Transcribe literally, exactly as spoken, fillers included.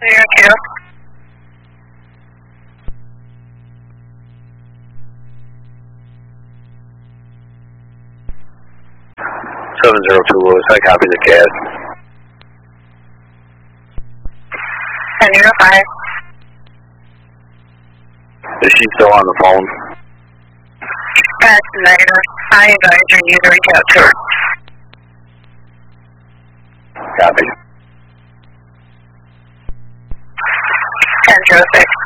Zero two. Seven zero two Lewis, I copy the C A D. Ten zero five. Is she still on the phone? That's negative. I advise your user reach out to her. Copy. Ten zero six.